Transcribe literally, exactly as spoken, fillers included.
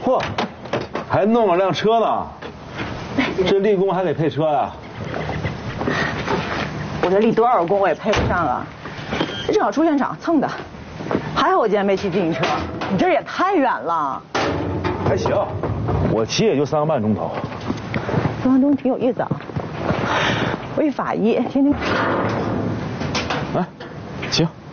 嚯，还弄了辆车呢，这立功还得配车呀？ 我这立多少功我也配不上啊！这正好出现场蹭的，还好我今天没骑自行车，你这也太远了。 还行，我骑也就三个半钟头。 三分钟挺有意思啊。我一法医，天天。 来，骑。